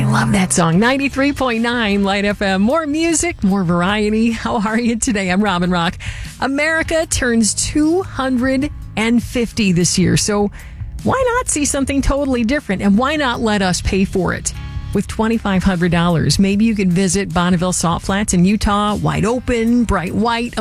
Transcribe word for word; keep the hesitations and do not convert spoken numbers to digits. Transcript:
love that song. ninety-three point nine Light F M. More music, more variety. How are you today? I'm Robin Rock. America turns two hundred fifty this year. So why not see something totally different? And why not let us pay for it? With twenty-five hundred dollars, maybe you could visit Bonneville Salt Flats in Utah, wide open, bright white,